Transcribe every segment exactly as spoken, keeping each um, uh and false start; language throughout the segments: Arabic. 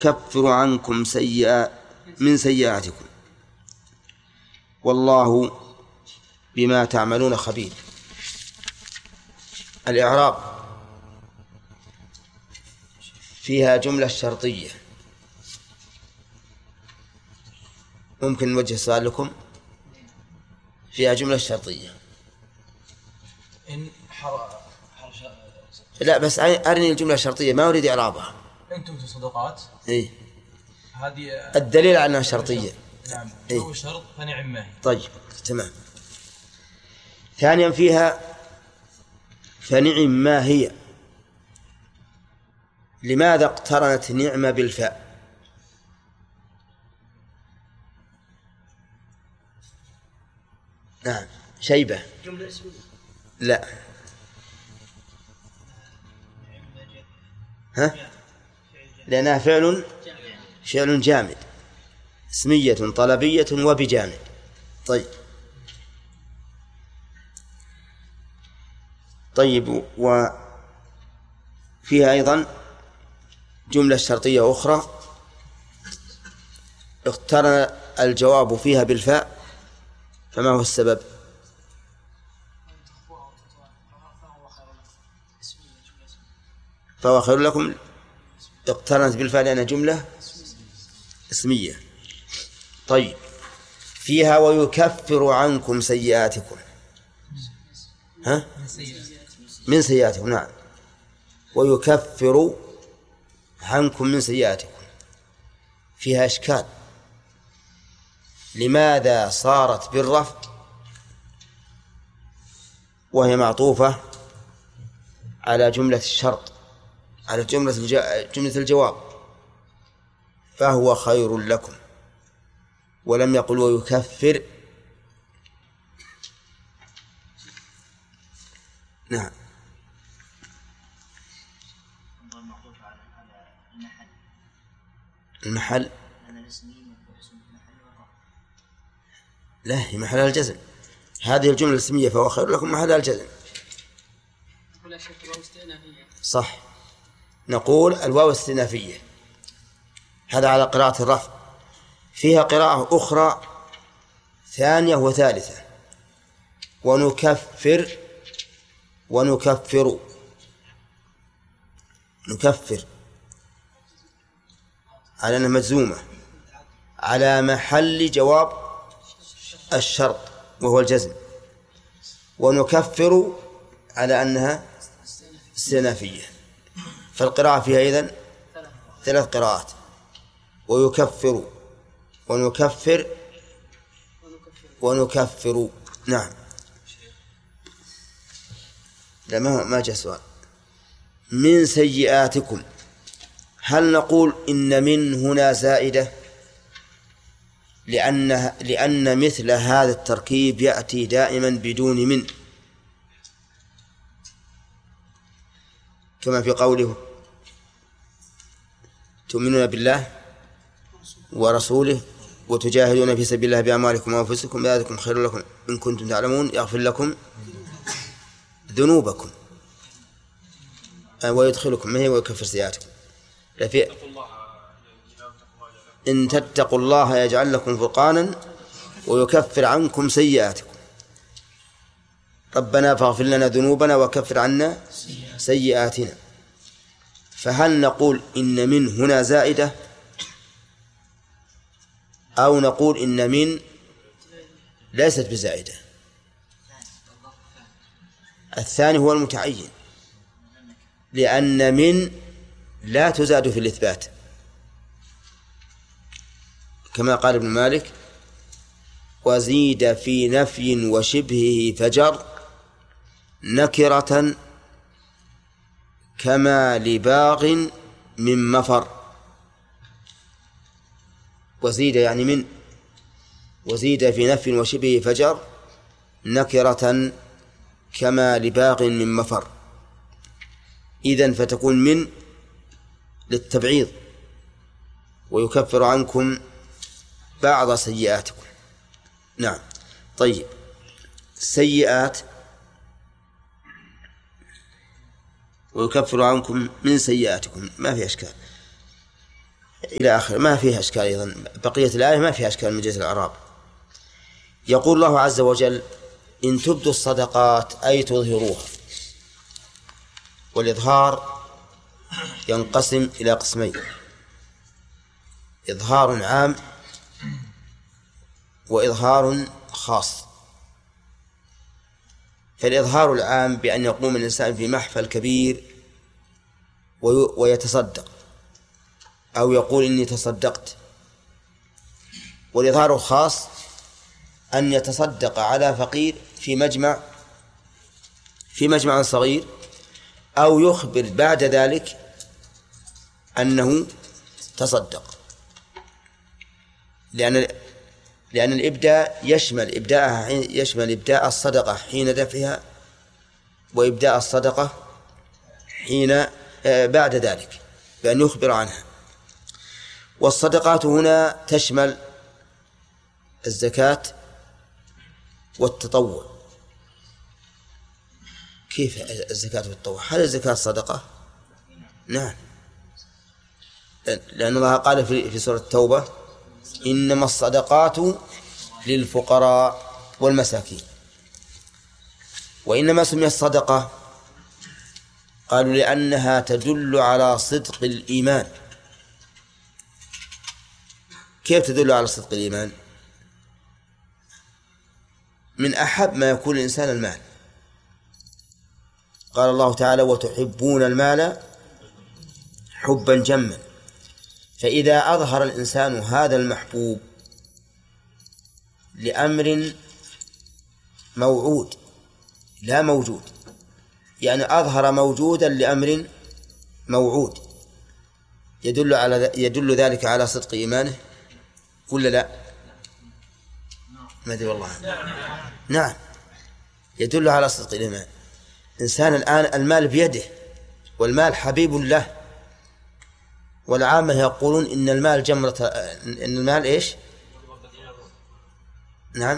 كفر عنكم سيئات من سيئاتكم والله بما تعملون خبير. الإعراب فيها جملة شرطية. ممكن نوجه سؤال لكم؟ فيها جملة شرطية. إن حر... حر... لا بس أرني الجملة الشرطية، ما أريد إعرابها. أنتم تصدقات. إيه. هذه الدليل على أنها شرطية. نعم. إيه؟ هو شرط فنعم ما هي. طيب تمام. ثانيا فيها فنعم ما هي. لماذا اقترنت نعمة بالفاء؟ نعم شيبة. جملة اسمية. لا. ها؟ لأنها فعل فعل جامد، اسمية طلبية وبجامد. طيب طيب وفيها أيضا جملة شرطية أخرى اقترن الجواب فيها بالفاء، فما هو السبب؟ فهو خير لكم اقترنت بالفاء لأنها جملة اسمية. طيب فيها ويكفر عنكم سيئاتكم. ها؟ من سيئاتكم. نعم ويكفر عنكم من سيئاتكم. فيها إشكال، لماذا صارت بالرفع وهي معطوفة على جملة الشرط، على جملة جملة الجواب؟ فهو خير لكم، ولم يقل ويكفر. نعم. المحل لا، هي محلها الجزم. هذه الجملة الاسمية فهو خير لكم محلها الجزم. صح، نقول الواو استئنافية. هذا على قراءة الرفع. فيها قراءة أخرى ثانية وثالثة، ونكفر ونكفر. نكفر على أنها مجزومة على محل جواب الشرط وهو الجزم، ونكفر على أنها استئنافية. فالقراءة فيها إذن ثلاث قراءات: ويكفر ونكفر ونكفر. نعم. لا ما ما جاء سؤال. من سيئاتكم، هل نقول إن من هنا زائدة؟ لأن لأن مثل هذا التركيب يأتي دائما بدون من، كما في قوله تؤمنون بالله ورسوله وتجاهدون في سبيل الله بأموالكم وأنفسكم ذلكم خير لكم إن كنتم تعلمون يغفر لكم ذنوبكم ويدخلكم ما هي ويكفر سيئاتكم. إن تتقوا الله يجعل لكم فرقانا ويكفر عنكم سيئاتكم. ربنا فاغفر لنا ذنوبنا وكفر عنا سيئاتنا. فهل نقول إن من هنا زائدة أو نقول إن من ليست بزائدة؟ الثاني هو المتعين، لأن من لا تزاد في الإثبات، كما قال ابن مالك: وزيد في نفي وشبهه فجر نكرة كما لباغ من مفر. وزيد يعني من، وزيد في نفي وشبهه فجر نكرة كما لباغ من مفر. إذن فتكون من للتبعيض، ويكفر عنكم بعض سيئاتكم. نعم. طيب سيئات ويكفر عنكم من سيئاتكم ما في أشكال. إلى آخر، ما فيها أشكال أيضا، بقية الآية ما فيها أشكال من جهة الأعراب. يقول الله عز وجل: إن تبدوا الصدقات أي تظهروها. والإظهار ينقسم إلى قسمين: إظهار عام وإظهار خاص. فالإظهار العام بأن يقوم الإنسان في محفل كبير ويتصدق أو يقول إني تصدقت. والإظهار الخاص أن يتصدق على فقير في مجمع في مجمع صغير، أو يخبر بعد ذلك أنه تصدق، لأن لأن الإبداء يشمل إبداءها يشمل إبداء الصدقة حين دفعها، وإبداء الصدقة حين بعد ذلك بأن يخبر عنها. والصدقات هنا تشمل الزكاة والتطوع. كيف الزكاة والتطوع؟ هل الزكاة صدقة؟ نعم، لأن الله قال في سورة التوبة: إنما الصدقات للفقراء والمساكين. وإنما سمي الصدقة قالوا لأنها تدل على صدق الإيمان. كيف تدل على صدق الإيمان؟ من أحب ما يكون الإنسان المال. قال الله تعالى: وتحبون المال حبا جما. فإذا أظهر الإنسان هذا المحبوب لأمر موعود لا موجود، يعني أظهر موجودا لأمر موعود، يدل على يدل ذلك على صدق إيمانه ولا لا؟ ما أدري والله. نعم، يدل على صدق الإيمان. إنسان الآن المال بيده، والمال حبيب له، والعامة يقولون إن المال جمرة، إن المال إيش؟ نعم،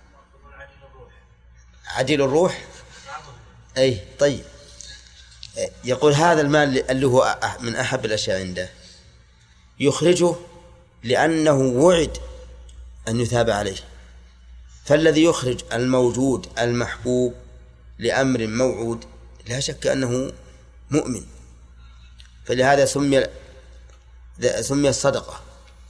عديل الروح. أي طيب، يقول هذا المال اللي هو من أحب الأشياء عنده يخرجه لأنه وعد أن يثاب عليه. فالذي يخرج الموجود المحبوب لأمر موعود لا شك أنه مؤمن، فلهذا سمي سمي الصدقة.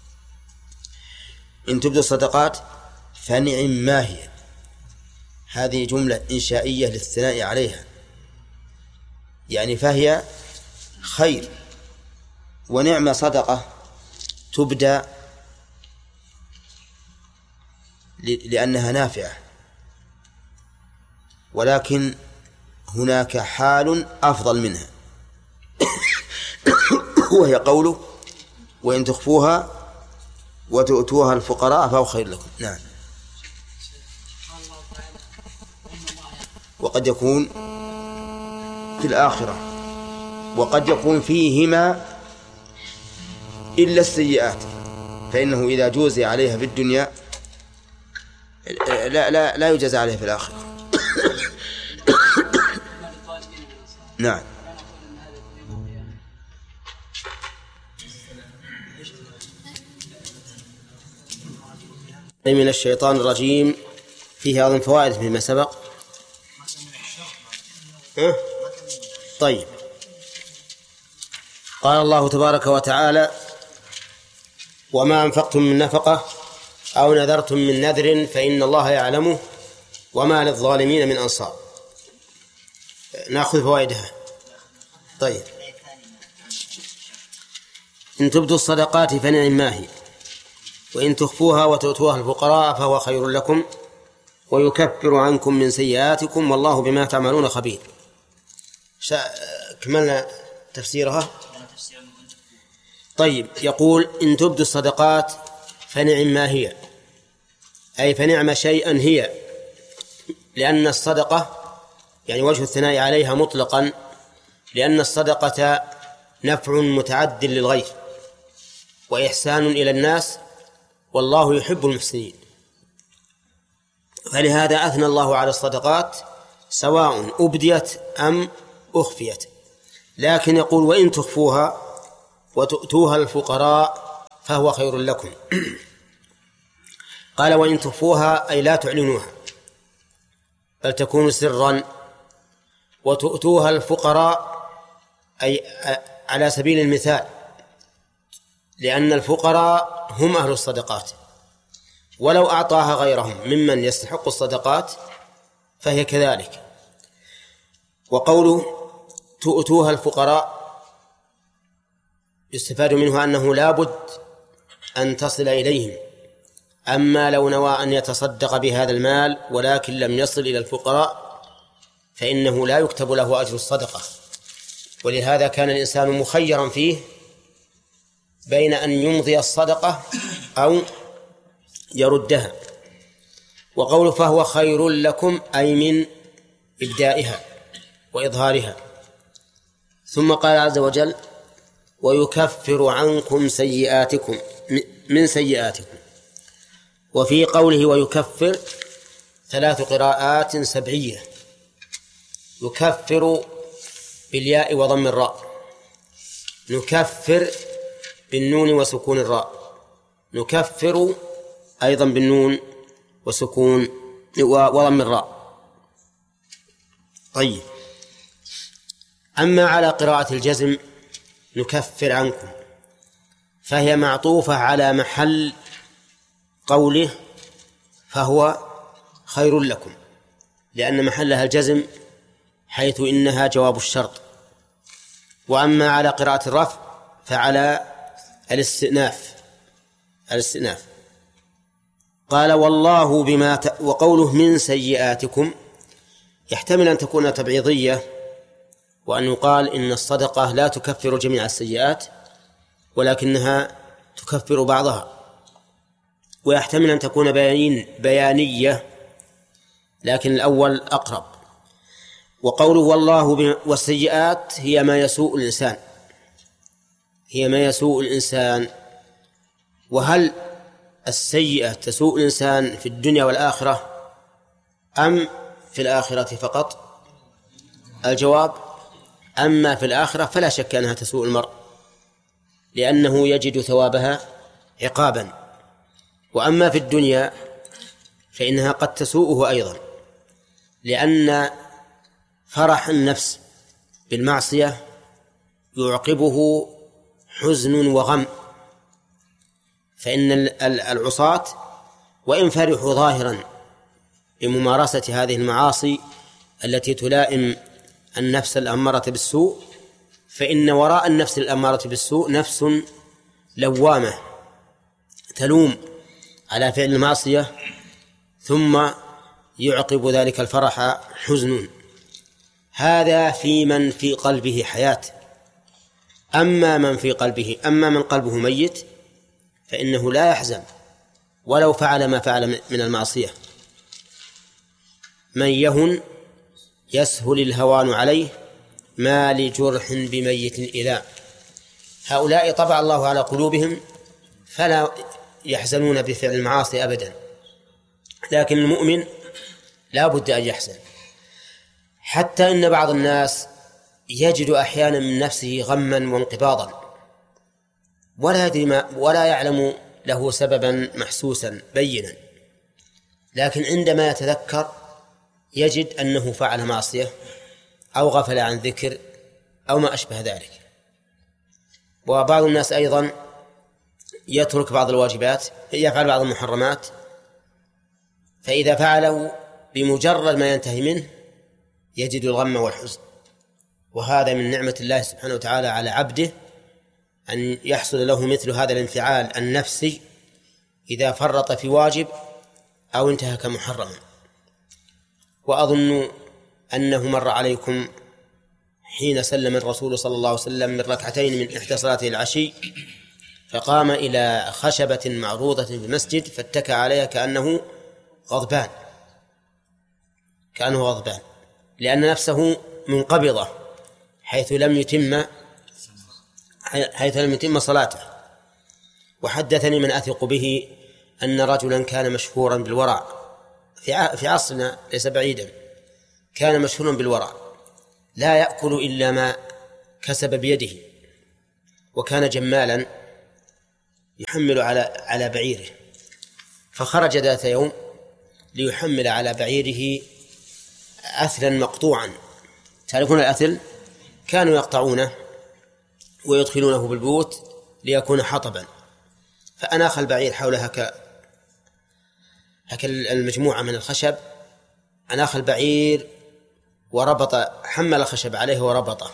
إن تبدوا الصدقات فنعم ما هي. هذه جملة إنشائية للثناء عليها، يعني فهي خير ونعم صدقة تبدأ لأنها نافعة. ولكن هناك حال أفضل منها وهي قوله: وإن تخفوها وتؤتوها الفقراء فهو خير لكم. نعم. وقد يكون في الآخرة، وقد يكون فيهما إلا السيئات، فإنه إذا جوزي عليها في الدنيا لا لا لا يجازى عليها في الآخرة. نعم. من الشيطان الرجيم فيه أيضا فوائد فيما سبق. أه؟ طيب، قال الله تبارك وتعالى: وما أنفقتم من نفقة أو نذرتم من نذر فإن الله يعلمه وما للظالمين من أنصار. نأخذ فوائدها. طيب، إن تبدوا الصدقات فنعم ما هي، وإن تخفوها وتؤتوها الفقراء فهو خير لكم ويكفر عنكم من سيئاتكم والله بما تعملون خبير. كملنا تفسيرها. طيب، يقول: إن تبدوا الصدقات فنعم ما هي، أي فنعم شيئا هي، لأن الصدقة يعني وجه الثناء عليها مطلقا، لأن الصدقة نفع متعد للغير وإحسان إلى الناس، والله يحب المحسنين. فلهذا أثنى الله على الصدقات سواء أبديت أم أخفيت. لكن يقول: وإن تخفوها وتؤتوها الفقراء فهو خير لكم. قال وإن تخفوها أي لا تعلنوها بل تكون سرا وتؤتوها الفقراء أي على سبيل المثال، لأن الفقراء هم أهل الصدقات، ولو أعطاها غيرهم ممن يستحق الصدقات فهي كذلك. وقوله تؤتوها الفقراء يستفاد منه أنه لا بد أن تصل إليهم، أما لو نوى أن يتصدق بهذا المال ولكن لم يصل إلى الفقراء فإنه لا يكتب له أجر الصدقة. ولهذا كان الإنسان مخيرا فيه بين أن يمضي الصدقة أو يردها. وقوله فهو خير لكم أي من إبدائها وإظهارها. ثم قال عز وجل ويكفر عنكم سيئاتكم من سيئاتكم. وفي قوله ويكفر ثلاث قراءات سبعية، يكفر بالياء وضم الراء، نكفر بالنون وسكون الراء، نكفر أيضا بالنون وسكون وضم الراء. طيب، أما على قراءة الجزم نكفر عنكم فهي معطوفة على محل قوله فهو خير لكم، لأن محلها الجزم حيث إنها جواب الشرط. وأما على قراءة الرفع فعلى الاستئناف الاستئناف قال والله بما ت... وقوله من سيئاتكم يحتمل أن تكون تبعيضية، وأن يقال إن الصدقة لا تكفر جميع السيئات ولكنها تكفر بعضها، ويحتمل أن تكون بيان بيانية لكن الأول أقرب. وقوله والله بما... والسيئات هي ما يسوء الإنسان هي ما يسوء الإنسان. وهل السيئة تسوء الإنسان في الدنيا والآخرة أم في الآخرة فقط؟ الجواب أما في الآخرة فلا شك أنها تسوء المرء، لأنه يجد ثوابها عقابا. وأما في الدنيا فإنها قد تسوءه أيضا، لأن فرح النفس بالمعصية يعقبه حزن وغم. فإن العصاة وإن فرحوا ظاهرا بممارسة هذه المعاصي التي تلائم النفس الأمارة بالسوء، فإن وراء النفس الأمارة بالسوء نفس لوامة تلوم على فعل المعصية، ثم يعقب ذلك الفرح حزن. هذا في من في قلبه حياة. أما من في قلبه أما من قلبه ميت فإنه لا يحزن ولو فعل ما فعل من المعصية. من يهن يسهل الهوان عليه ما لجرح بميت إله. هؤلاء طبع الله على قلوبهم فلا يحزنون بفعل المعاصي أبدا، لكن المؤمن لا بد أن يحزن. حتى إن بعض الناس يجد أحيانا من نفسه غما وانقباضا ولا يدري ما ولا يعلم له سببا محسوسا بينا، لكن عندما يتذكر يجد أنه فعل معصية أو غفل عن ذكر أو ما أشبه ذلك. وبعض الناس أيضا يترك بعض الواجبات، يفعل بعض المحرمات، فإذا فعله بمجرد ما ينتهي منه يجد الغم والحزن. وهذا من نعمة الله سبحانه وتعالى على عبده أن يحصل له مثل هذا الانفعال النفسي إذا فرط في واجب أو انتهك محرما. وأظن أنه مر عليكم حين سلم الرسول صلى الله عليه وسلم من ركعتين من إحدى صلاته العشي فقام إلى خشبة معروضة في المسجد فاتكى عليها كأنه غضبان كأنه غضبان لأن نفسه منقبضة حيث لم يتم حيث لم يتم صلاته. وحدثني من أثق به أن رجلا كان مشهورا بالورع في عصرنا ليس بعيدا، كان مشهورا بالورع لا يأكل إلا ما كسب بيده، وكان جمالا يحمل على على بعيره، فخرج ذات يوم ليحمل على بعيره أثلا مقطوعا. تعرفون الأثل؟ كانوا يقطعونه ويدخلونه بالبيوت ليكون حطبا، فأناخ البعير حول هكا هكا المجموعة من الخشب، أناخ البعير وربط، حمل الخشب عليه وربطه،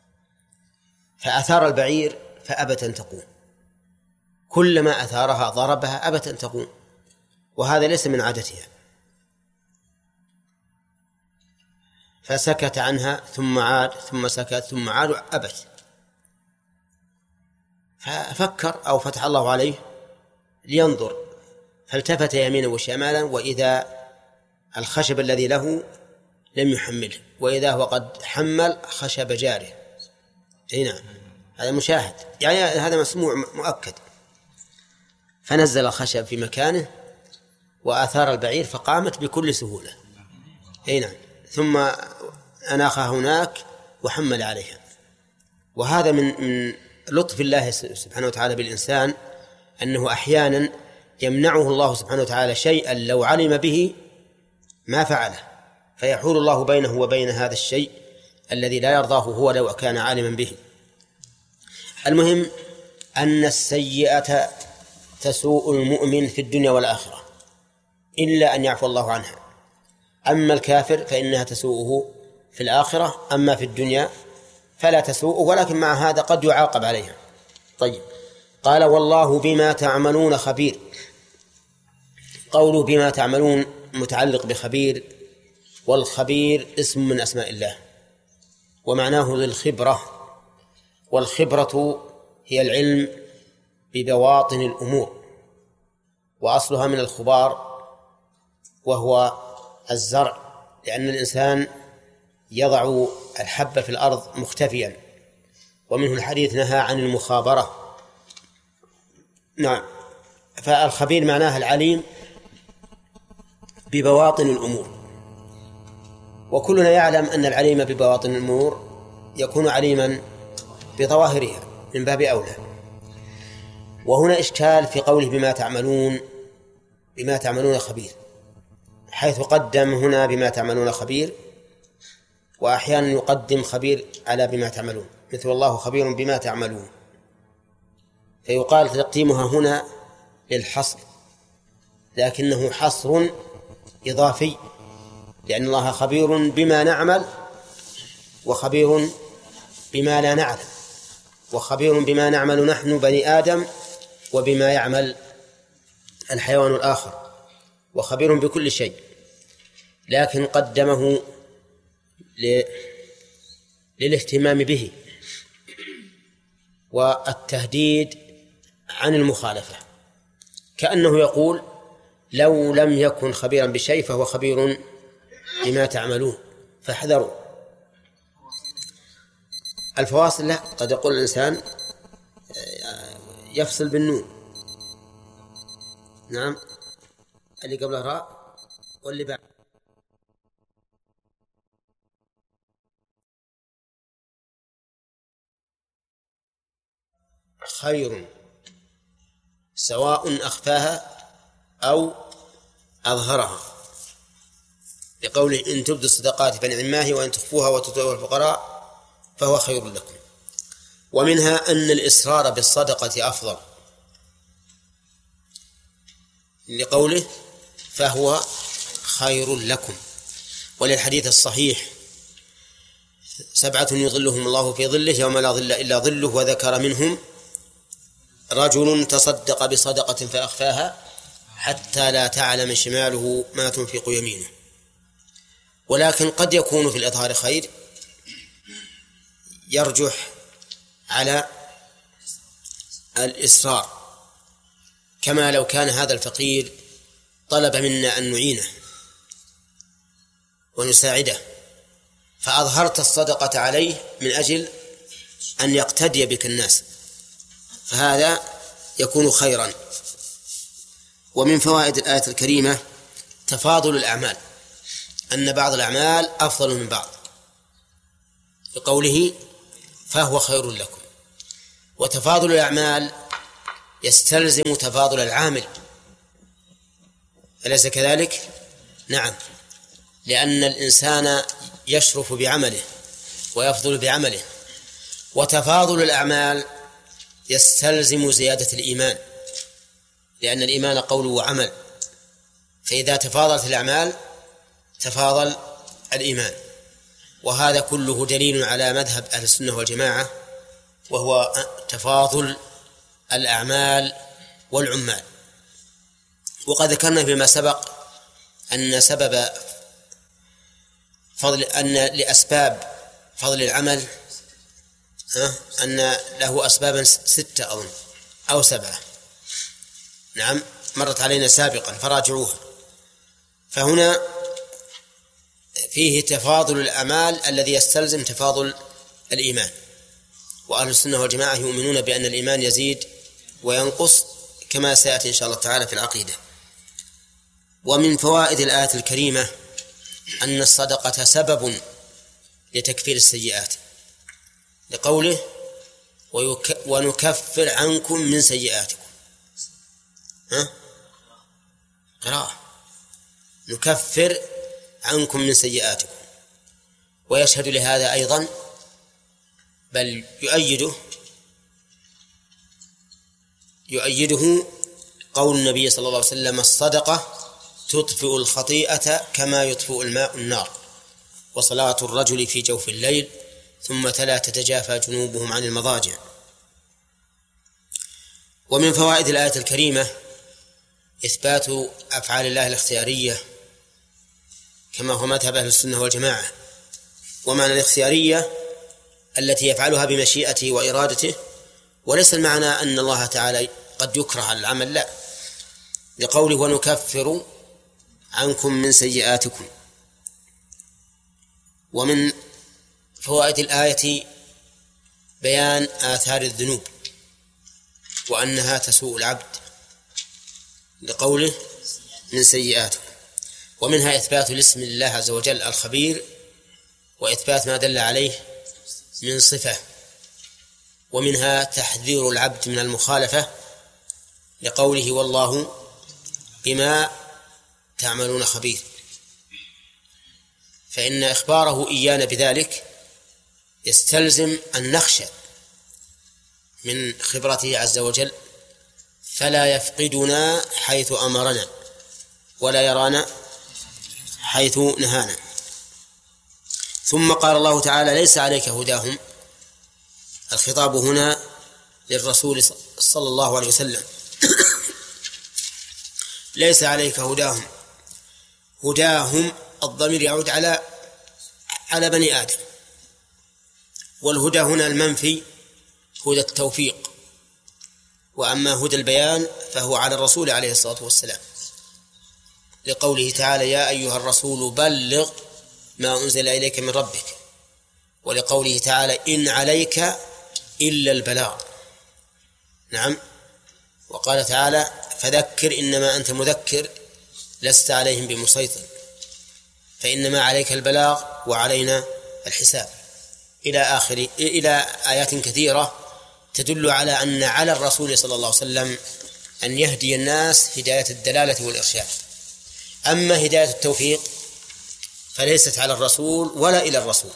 فأثار البعير فأبت أن تقوم، كلما أثارها ضربها أبت أن تقوم، وهذا ليس من عادتها، فسكت عنها ثم عاد ثم سكت ثم عاد أبت، ففكر أو فتح الله عليه لينظر، فالتفت يمينا وشمالا وإذا الخشب الذي له لم يحمله، وإذا هو قد حمل خشب جاره. هنا هذا مشاهد، يعني هذا مسموع مؤكد. فنزل الخشب في مكانه وآثار البعير فقامت بكل سهولة. هنا ثم أناخها هناك وحمل عليها. وهذا من من لطف الله سبحانه وتعالى بالإنسان، أنه أحيانا يمنعه الله سبحانه وتعالى شيئا لو علم به ما فعله، فيحول الله بينه وبين هذا الشيء الذي لا يرضاه هو لو كان عالما به. المهم أن السيئة تسوء المؤمن في الدنيا والآخرة إلا أن يعفو الله عنها. أما الكافر فإنها تسوءه في الآخرة، أما في الدنيا فلا تسوءه، ولكن مع هذا قد يعاقب عليها. طيب، قال والله بما تعملون خبير. قوله بما تعملون متعلق بخبير، والخبير اسم من أسماء الله ومعناه للخبرة، والخبرة هي العلم ببواطن الأمور، وأصلها من الخبار وهو الزرع، لأن الإنسان يضع الحب في الأرض مختفيا، ومنه الحديث نهى عن المخابرة. نعم، فالخبير معناها العليم ببواطن الأمور، وكلنا يعلم أن العليم ببواطن الأمور يكون عليما بظواهرها من باب أولى. وهنا إشكال في قوله بما تعملون، بما تعملون خبير، حيث قدم هنا بما تعملون خبير، وأحيانا يقدم خبير على بما تعملون، مثل الله خبير بما تعملون، فيقال تقديمها هنا للحصر، لكنه حصر إضافي، لأن الله خبير بما نعمل وخبير بما لا نعلم، وخبير بما نعمل نحن بني آدم وبما يعمل الحيوان الآخر، وخبير بكل شيء، لكن قدمه للاهتمام به والتهديد عن المخالفة، كأنه يقول لو لم يكن خبيرا بشيء فهو خبير بما تعملون فاحذروا. الفواصل لا، قد يقول الإنسان يفصل بالنون، نعم، اللي قبله راء واللي بعد. خير سواء أخفاها أو أظهرها، لقوله إن تبدوا الصدقات فنعما هي وإن تخفوها وتؤتوها الفقراء فهو خير لكم. ومنها أن الإصرار بالصدقة أفضل، لقوله فهو خير لكم، وللحديث الصحيح سبعة يظلهم الله في ظله يوم لا ظل إلا ظله، وذكر منهم رجل تصدق بصدقة فأخفاها حتى لا تعلم شماله ما تنفق يمينه. ولكن قد يكون في الإظهار خير يرجح على الإصرار، كما لو كان هذا الفقير طلب منا أن نعينه ونساعده، فأظهرت الصدقة عليه من أجل أن يقتدي بك الناس، فهذا يكون خيرا. ومن فوائد الآية الكريمة تفاضل الأعمال، أن بعض الأعمال أفضل من بعض، بقوله فهو خير لكم. وتفاضل الأعمال يستلزم تفاضل العامل، أليس كذلك؟ نعم، لأن الإنسان يشرف بعمله ويفضل بعمله، وتفاضل الأعمال يستلزم زيادة الإيمان، لأن الإيمان قول وعمل، فإذا تفاضلت الأعمال تفاضل الإيمان. وهذا كله دليل على مذهب أهل السنة والجماعة، وهو تفاضل الأعمال والعمال. وقد ذكرنا فيما سبق أن سبب فضل أن لأسباب فضل العمل أن له أسبابا ستة أظن أو سبعة، نعم مرت علينا سابقا فراجعوها. فهنا فيه تفاضل الأعمال الذي يستلزم تفاضل الإيمان، وأهل السنة والجماعة يؤمنون بأن الإيمان يزيد وينقص كما سيأتي إن شاء الله تعالى في العقيدة. ومن فوائد الآية الكريمة أن الصدقة سبب لتكفير السيئات، لقوله ويك... ونكفر عنكم من سيئاتكم. ها؟ قراءة نكفر عنكم من سيئاتكم. ويشهد لهذا أيضا بل يؤيده يؤيده قول النبي صلى الله عليه وسلم الصدقة تطفئ الخطيئة كما يطفئ الماء النار، وصلاة الرجل في جوف الليل، ثم تلا تتجافى جنوبهم عن المضاجع. ومن فوائد الآية الكريمة إثبات أفعال الله الاختيارية كما هو مذهب أهل السنة والجماعة. ومعنى الاختيارية التي يفعلها بمشيئته وإرادته، وليس المعنى أن الله تعالى قد يكره على العمل، لا، لقوله ونكفر عنكم من سيئاتكم. ومن فوائد الآية بيان آثار الذنوب وأنها تسوء العبد، لقوله من سيئاتكم. ومنها إثبات الاسم لله عز وجل الخبير، وإثبات ما دل عليه من صفة. ومنها تحذير العبد من المخالفة، لقوله والله بما تعملون خبير، فإن إخباره إيانا بذلك يستلزم أن نخشى من خبرته عز وجل، فلا يفقدنا حيث أمرنا ولا يرانا حيث نهانا. ثم قال الله تعالى ليس عليك هداهم، الخطاب هنا للرسول صلى الله عليه وسلم ليس عليك هداهم. هداهم الضمير يعود على على بني آدم، والهدى هنا المنفي هدى التوفيق، وأما هدى البيان فهو على الرسول عليه الصلاة والسلام، لقوله تعالى يا أيها الرسول بلغ ما أنزل إليك من ربك، ولقوله تعالى إن عليك إلا البلاغ. نعم. وقال تعالى فذكر إنما أنت مذكر لست عليهم بمسيطر، فإنما عليك البلاغ وعلينا الحساب، إلى آخر إلى آيات كثيرة تدل على أن على الرسول صلى الله عليه وسلم أن يهدي الناس هداية الدلالة والإرشاد. أما هداية التوفيق فليست على الرسول ولا إلى الرسول،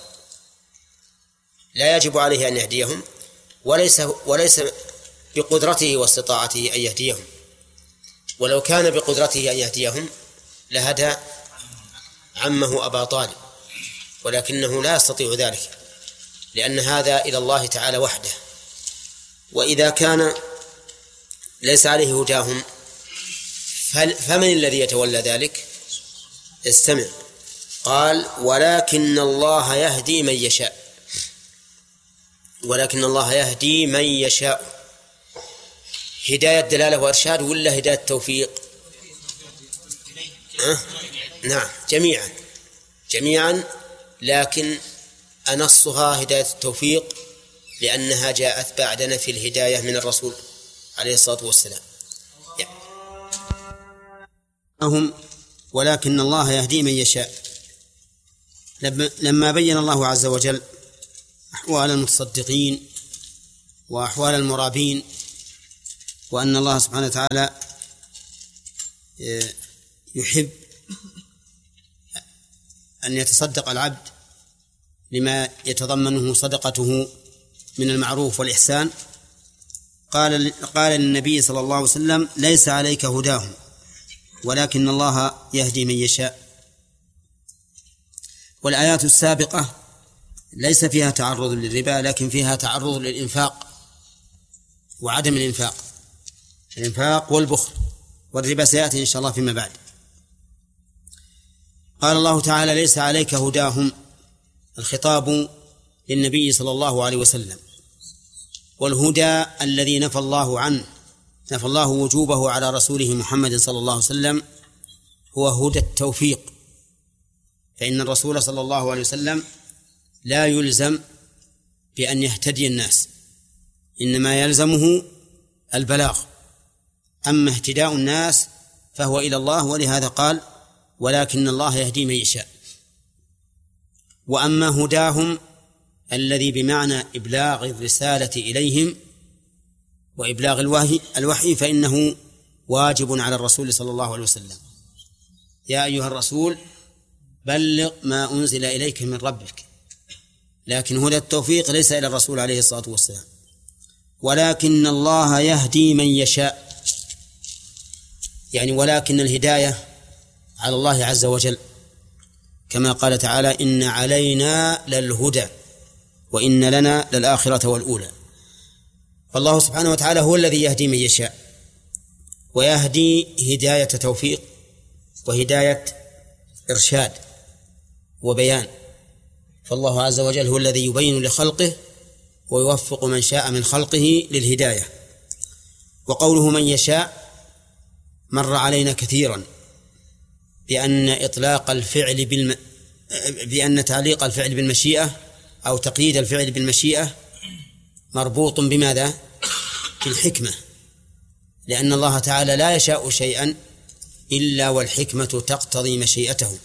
لا يجب عليه أن يهديهم، وليس وليس بقدرته واستطاعته أن يهديهم، ولو كان بقدرته أن يهديهم لهدى عمه أبا طالب، ولكنه لا يستطيع ذلك، لأن هذا إلى الله تعالى وحده. وإذا كان ليس عليه هداهم فمن الذي يتولى ذلك؟ استمع، قال ولكن الله يهدي من يشاء، ولكن الله يهدي من يشاء. هداية دلالة وإرشاد ولا هداية توفيق؟ أه؟ نعم جميعا جميعا لكن أنصها هداية التوفيق، لأنها جاءت بعد نفي الهداية من الرسول عليه الصلاة والسلام. هم ولكن الله يهدي من يشاء. لما بين الله عز وجل أحوال المتصدقين وأحوال المرابين وأن الله سبحانه وتعالى يحب أن يتصدق العبد لما يتضمنه صدقته من المعروف والإحسان. قال قال للنبي صلى الله عليه وسلم: ليس عليك هداهم ولكن الله يهدي من يشاء. والآيات السابقة ليس فيها تعرض للربا، لكن فيها تعرض للإنفاق وعدم الإنفاق، الإنفاق والبخل، والربا سيأتي إن شاء الله فيما بعد. قال الله تعالى: ليس عليك هداهم، الخطاب للنبي صلى الله عليه وسلم، والهدى الذي نفى الله عنه نفى الله وجوبه على رسوله محمد صلى الله عليه وسلم هو هدى التوفيق، فإن الرسول صلى الله عليه وسلم لا يلزم بأن يهتدي الناس، إنما يلزمه البلاغ، أما اهتداء الناس فهو إلى الله، ولهذا قال: ولكن الله يهدي من يشاء. وأما هداهم الذي بمعنى إبلاغ الرسالة إليهم وإبلاغ الوحي, الوحي فإنه واجب على الرسول صلى الله عليه وسلم: يا أيها الرسول بلغ ما أنزل إليك من ربك. لكن هدى التوفيق ليس إلى الرسول عليه الصلاة والسلام. ولكن الله يهدي من يشاء، يعني ولكن الهداية على الله عز وجل، كما قال تعالى: إن علينا للهدى وإن لنا للآخرة والأولى. فالله سبحانه وتعالى هو الذي يهدي من يشاء، ويهدي هداية توفيق وهداية إرشاد وبيان، فالله عز وجل هو الذي يبين لخلقه ويوفق من شاء من خلقه للهداية. وقوله من يشاء مر علينا كثيرا بأن إطلاق الفعل بالم... بأن تعليق الفعل بالمشيئة أو تقييد الفعل بالمشيئة مربوط بماذا؟ بالحكمة، لأن الله تعالى لا يشاء شيئا إلا والحكمة تقتضي مشيئته.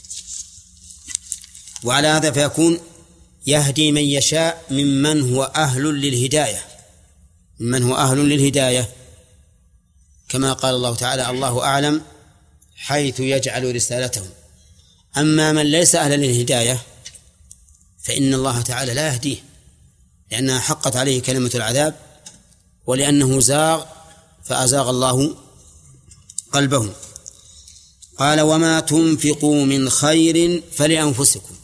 وعلى هذا فيكون يهدي من يشاء ممن هو أهل للهداية ممن هو أهل للهداية كما قال الله تعالى: الله أعلم حيث يجعل رسالته. أما من ليس أهلا للهداية فإن الله تعالى لا يهديه، لأنها حقت عليه كلمة العذاب، ولأنه زاغ فأزاغ الله قلبه. قال: وما تنفقوا من خير فلأنفسكم،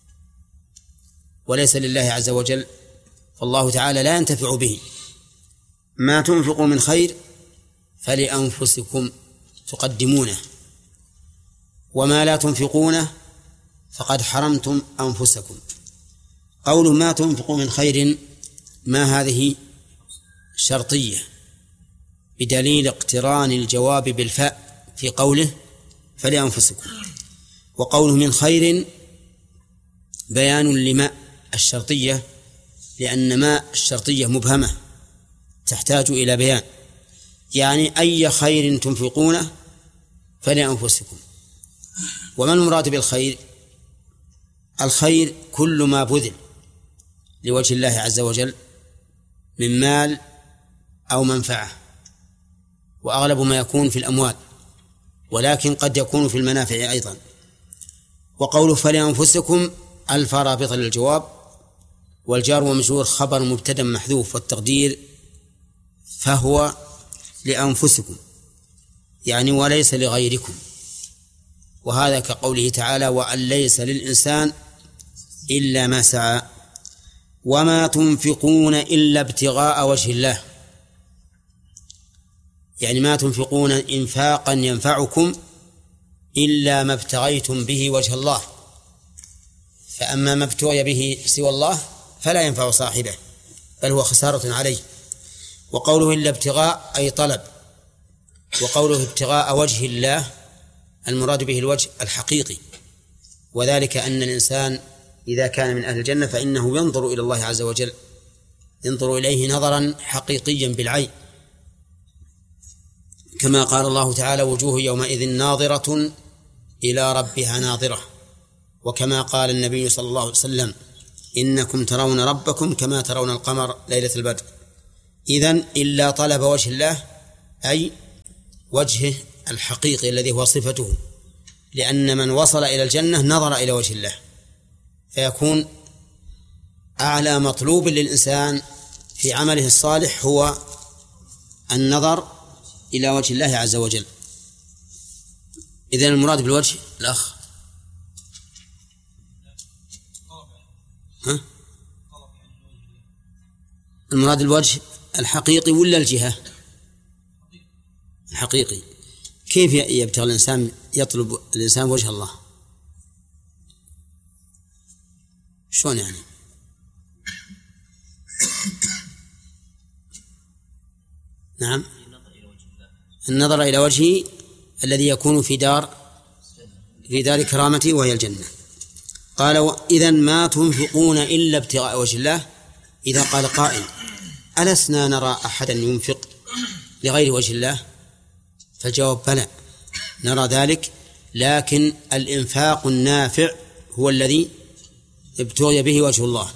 وليس لله عز وجل، فالله تعالى لا ينتفع به. ما تنفقوا من خير فلأنفسكم تقدمونه، وما لا تنفقونه فقد حرمتم أنفسكم. قوله ما تنفقوا من خير، ما هذه شرطية بدليل اقتران الجواب بالفاء في قوله فلأنفسكم. وقوله من خير بيان لما الشرطية، لأن ما الشرطية مبهمة تحتاج إلى بيان، يعني أي خير تنفقونه فلأنفسكم. وما المراد بالخير؟ الخير كل ما بذل لوجه الله عز وجل من مال أو منفعة، وأغلب ما يكون في الأموال، ولكن قد يكون في المنافع أيضا. وقوله فلأنفسكم ألف رابطة للجواب، والجار ومجرور خبر مبتدأ محذوف، والتقدير فهو لأنفسكم، يعني وليس لغيركم. وهذا كقوله تعالى: وأن ليس للإنسان إلا ما سعى. وما تنفقون إلا ابتغاء وجه الله، يعني ما تنفقون إنفاقا ينفعكم إلا ما ابتغيتم به وجه الله، فأما ما ابتغي به سوى الله فلا ينفع صاحبه بل هو خسارة عليه. وقوله إلا ابتغاء أي طلب، وقوله ابتغاء وجه الله المراد به الوجه الحقيقي، وذلك أن الإنسان إذا كان من أهل الجنة فإنه ينظر إلى الله عز وجل، ينظر إليه نظرا حقيقيا بالعين، كما قال الله تعالى: وجوه يومئذ ناظرة إلى ربها ناظرة. وكما قال النبي صلى الله عليه وسلم: إنكم ترون ربكم كما ترون القمر ليلة البدر. إذن إلا طلب وجه الله أي وجهه الحقيقي الذي هو صفته، لأن من وصل إلى الجنة نظر إلى وجه الله، فيكون أعلى مطلوب للإنسان في عمله الصالح هو النظر إلى وجه الله عز وجل. إذن المراد بالوجه الأخ ها؟ المراد الوجه الحقيقي ولا الجهة؟ الحقيقي. كيف يبتغي الإنسان يطلب الإنسان وجه الله؟ شلون يعني؟ نعم، النظر إلى وجهه الذي يكون في دار في دار كرامته وهي الجنة. قال إذن ما تنفقون إلا ابتغاء وجه الله. إذا قال قائل ألسنا نرى أحدا ينفق لغير وجه الله؟ فالجواب بلى، نرى ذلك، لكن الإنفاق النافع هو الذي ابتغي به وجه الله.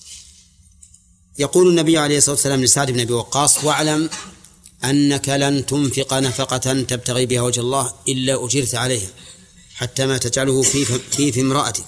يقول النبي عليه الصلاة والسلام لسعد بن أبي وقاص: واعلم أنك لن تنفق نفقة تبتغي بها وجه الله إلا أجرت عليها حتى ما تجعله في في, في امرأتك،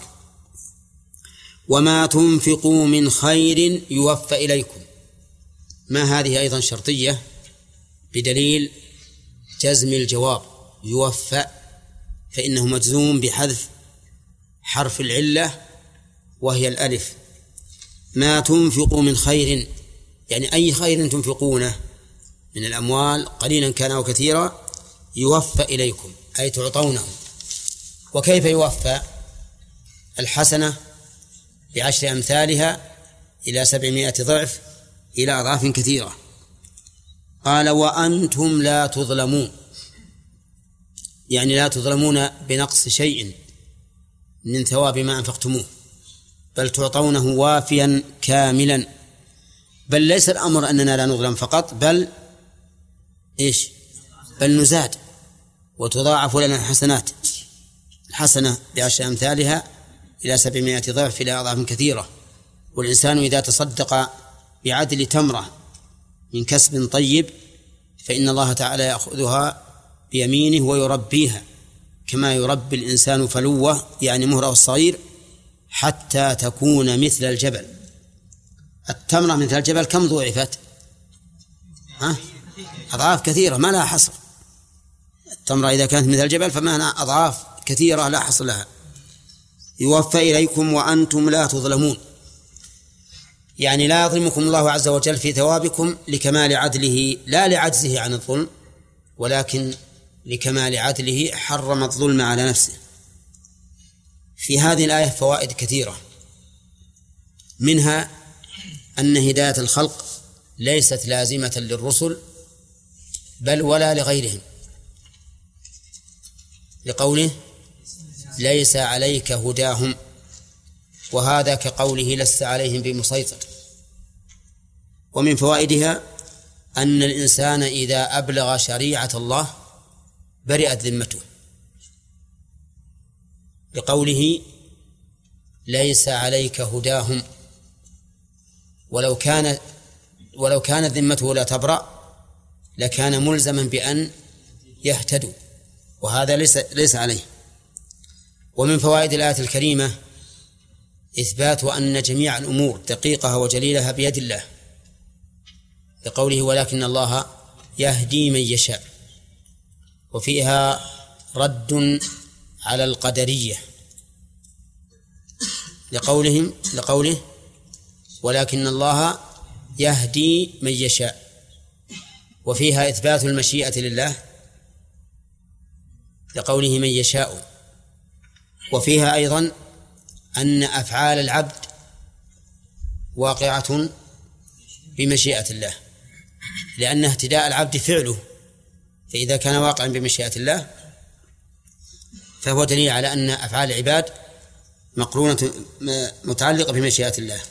وما تنفقوا من خير يوفى إليكم. ما هذه أيضا شرطية بدليل جزم الجواب، يوفى فإنه مجزوم بحذف حرف العلة وهي الألف. ما تنفقوا من خير يعني أي خير تنفقونه من الأموال قليلا كان أو كثيرا يوفى إليكم أي تعطونه. وكيف يوفى؟ الحسنة بعشر أمثالها إلى سبعمائة ضعف إلى أضعاف كثيرة. قال وأنتم لا تظلمون، يعني لا تظلمون بنقص شيء من ثواب ما أنفقتموه، بل تعطونه وافيا كاملا. بل ليس الأمر أننا لا نظلم فقط، بل إيش؟ بل نزاد وتضاعف لنا الحسنات، الحسنة بعشر أمثالها إلى سبعمائة ضعف إلى أضعاف كثيرة. والإنسان إذا تصدق بعدل تمرة من كسب طيب فإن الله تعالى يأخذها بيمينه ويربيها كما يربي الإنسان فلوة يعني مهره الصغير حتى تكون مثل الجبل. التمرة مثل الجبل كم ضعفت؟ ها؟ أضعاف كثيرة ما لها حصر. التمرة إذا كانت مثل الجبل فمعنى أضعاف كثيرة لا حصر لها. يوفى إليكم وأنتم لا تظلمون، يعني لا يظلمكم الله عز وجل في ثوابكم لكمال عدله لا لعجزه عن الظلم، ولكن لكمال عدله حرم الظلم على نفسه. في هذه الآية فوائد كثيرة، منها أن هداية الخلق ليست لازمة للرسل بل ولا لغيرهم، لقوله ليس عليك هداهم، وهذا كقوله لست عليهم بمسيطر. ومن فوائدها أن الإنسان إذا أبلغ شريعة الله برئت ذمته، بقوله ليس عليك هداهم، ولو كان ولو كانت ذمته لا تبرأ لكان ملزما بأن يهتدوا، وهذا ليس ليس عليه. ومن فوائد الآية الكريمة إثبات أن جميع الأمور دقيقها وجليلها بيد الله، بقوله ولكن الله يهدي من يشاء. وفيها رد على القدرية لقولهم لقوله ولكن الله يهدي من يشاء. وفيها إثبات المشيئة لله لقوله من يشاء. وفيها أيضا أن أفعال العبد واقعة بمشيئة الله، لأن اهتداء العبد فعله، فإذا كان واقعا بمشيئة الله فهو دليل على أن أفعال العباد مقرونة متعلقة بمشيئة الله.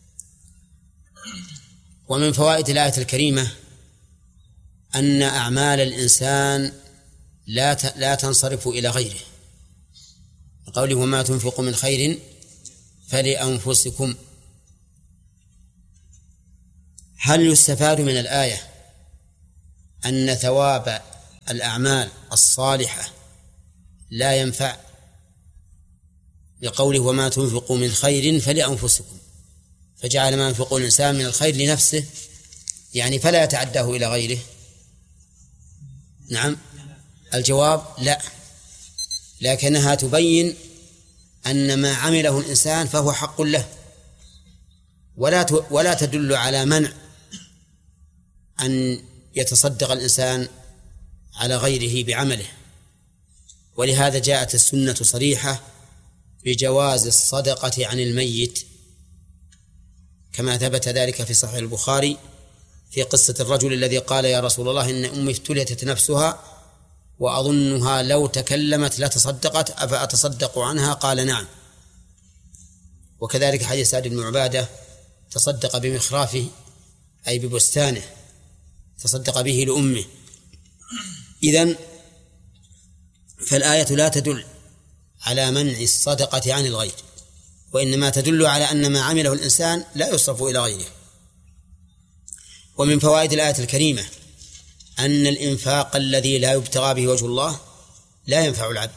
ومن فوائد الآية الكريمة أن أعمال الإنسان لا لا تنصرف إلى غيره، قوله وما تنفقوا من خير فلأنفسكم. هل يستفاد من الآية أن ثواب الأعمال الصالحة لا ينفع، لقوله وما تنفقوا من خير فلأنفسكم، فجعل ما ينفق الإنسان من الخير لنفسه، يعني فلا يتعداه إلى غيره. نعم، الجواب لا، لكنها تبين أن ما عمله الإنسان فهو حق له، ولا ولا تدل على منع أن يتصدق الإنسان على غيره بعمله. ولهذا جاءت السنة صريحة بجواز الصدقة عن الميت، كما ثبت ذلك في صحيح البخاري في قصة الرجل الذي قال يا رسول الله إن أمي افتلتت نفسها وأظنها لو تكلمت لتصدقت أفأتصدق عنها؟ قال نعم. وكذلك حديث سعد بن عبادة تصدق بمخرافه أي ببستانه، تصدق به لأمه. إذن فالآية لا تدل على منع الصدقة عن الغير، وإنما تدل على أن ما عمله الإنسان لا يصرف إلى غيره. ومن فوائد الآية الكريمة أن الإنفاق الذي لا يبتغى به وجه الله لا ينفع العبد،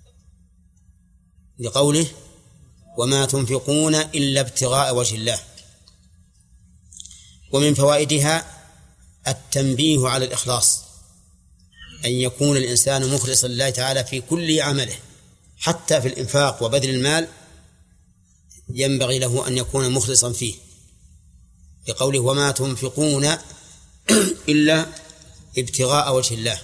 لقوله وما تنفقون إلا ابتغاء وجه الله. ومن فوائدها التنبيه على الإخلاص، أن يكون الإنسان مخلصا لله تعالى في كل عمله، حتى في الإنفاق وبذل المال ينبغي له أن يكون مخلصا فيه، لقوله وما تنفقون إلا ابتغاء وجه الله.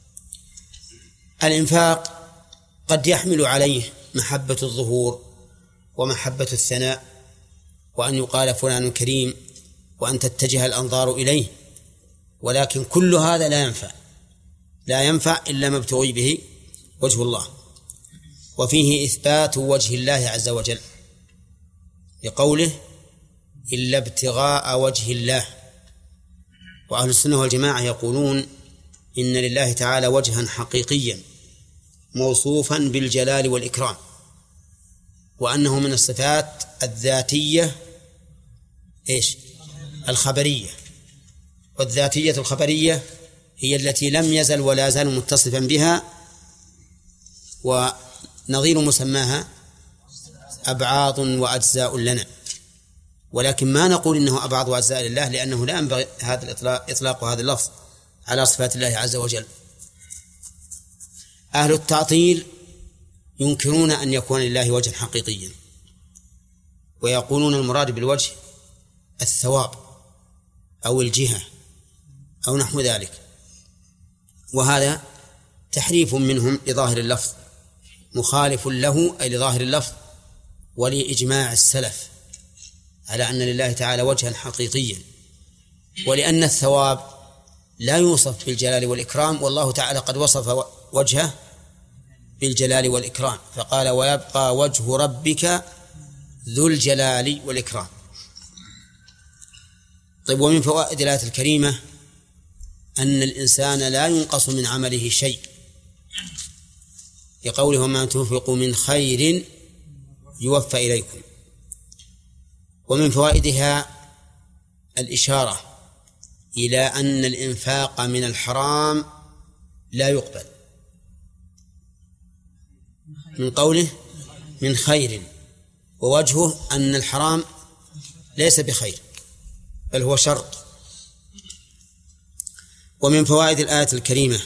الإنفاق قد يحمل عليه محبة الظهور ومحبة الثناء، وأن يقال فلان كريم وأن تتجه الأنظار إليه، ولكن كل هذا لا ينفع لا ينفع إلا ما ابتغي به وجه الله. وفيه إثبات وجه الله عز وجل، لقوله إلا ابتغاء وجه الله. وأهل السنة والجماعة يقولون إن لله تعالى وجها حقيقيا موصوفا بالجلال والإكرام، وأنه من الصفات الذاتية إيش؟ الخبرية. والذاتية الخبرية هي التي لم يزل ولا زال متصفا بها، ونظير مسماها أبعاض وأجزاء لنا، ولكن ما نقول إنه أبعاض وأجزاء لله، لأنه لا ينبغي هذا الإطلاق إطلاق هذا اللفظ على صفات الله عز وجل. أهل التعطيل ينكرون أن يكون لله وجه حقيقيا، ويقولون المراد بالوجه الثواب أو الجهة أو نحو ذلك، وهذا تحريف منهم لظاهر اللفظ، مخالف له أي لظاهر اللفظ ولإجماع السلف على أن لله تعالى وجها حقيقيا. ولأن الثواب لا يوصف بالجلال والإكرام، والله تعالى قد وصف وجهه بالجلال والإكرام، فقال ويبقى وجه ربك ذو الجلال والإكرام. طيب، ومن فوائد الآية الكريمة أن الإنسان لا ينقص من عمله شيء، لقوله وما تنفقوا من خير يوفى إليكم. ومن فوائدها الإشارة إلى أن الإنفاق من الحرام لا يقبل، من قوله من خير، ووجهه أن الحرام ليس بخير بل هو شر. ومن فوائد الآية الكريمة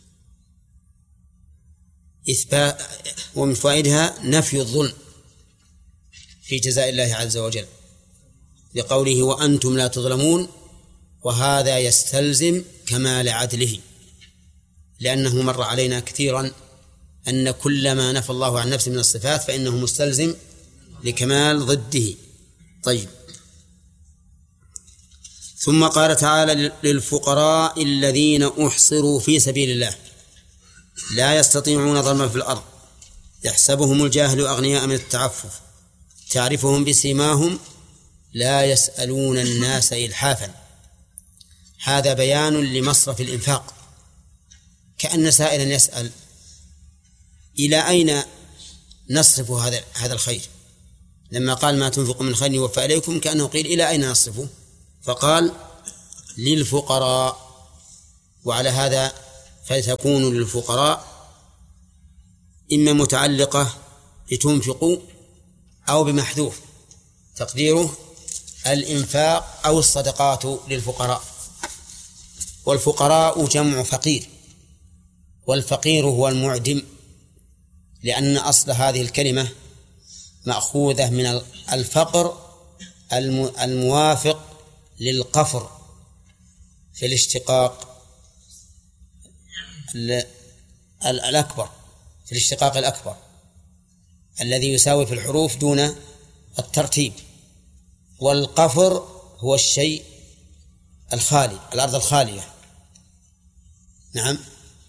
إثبات، ومن فوائدها نفي الظلم في جزاء الله عز وجل، لقوله وأنتم لا تظلمون، وهذا يستلزم كمال عدله، لأنه مر علينا كثيرا أن كل ما نفى الله عن نفسه من الصفات فإنه مستلزم لكمال ضده. طيب، ثم قال تعالى للفقراء الذين أحصروا في سبيل الله لا يستطيعون ضربا في الأرض يحسبهم الجاهل أغنياء من التعفف تعرفهم بسيماهم لا يسألون الناس إلحافا. هذا بيان لمصرف الإنفاق، كأن سائلا يسأل إلى أين نصرف هذا هذا الخير؟ لما قال ما تنفق من خير يوفى إليكم كأنه قيل إلى أين نصرفه؟ فقال للفقراء، وعلى هذا فتكون للفقراء إما متعلقة لتنفقوا أو بمحذوف تقديره الإنفاق أو الصدقات للفقراء. والفقراء جمع فقير، والفقير هو المعدم، لأن أصل هذه الكلمة مأخوذة من الفقر الموافق للقفر في الاشتقاق الأكبر، في الاشتقاق الأكبر الذي يساوي في الحروف دون الترتيب. والقفر هو الشيء الخالي، الأرض الخالية. نعم.